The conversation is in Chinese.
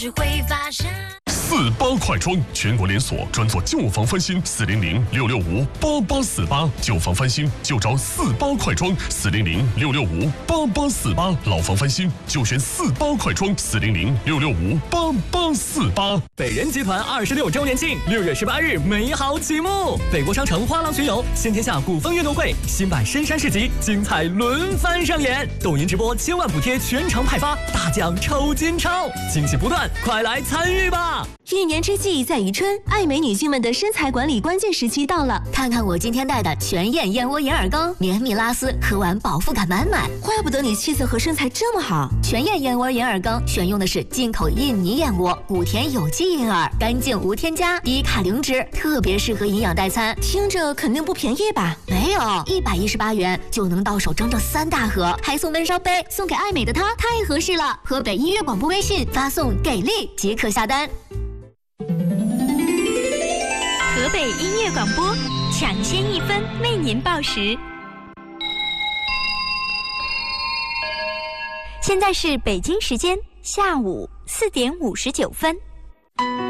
48快装，全国连锁，专做旧房翻新，400-665-8848，旧房翻新就找48快装，400-665-8848，老房翻新就选48快装，400-665-8848。 北人集团26周年庆，6月18日美好启幕。北国商城花廊巡游，先天下古风运动会，新版深山市集，精彩轮番上演。抖音直播千万补贴全场派发，大奖抽金钞，惊喜不断，快来参与吧！ 一年之计在于春，爱美女性们的身材管理关键时期到了。 看看我今天带的全燕燕窝银耳羹，绵密拉丝，喝完饱腹感满满。 怪不得你气色和身材这么好。 全燕燕窝银耳羹选用的是进口印尼燕窝，谷田有机银耳，干净无添加，低卡零脂，特别适合营养代餐。 听着肯定不便宜吧？ 没有，118元就能到手整整3大盒，还送温烧杯，送给爱美的她太合适了。河北音乐广播微信发送给力即可下单。 河北音乐广播，抢先1分为您报时。现在是北京时间下午4点59分。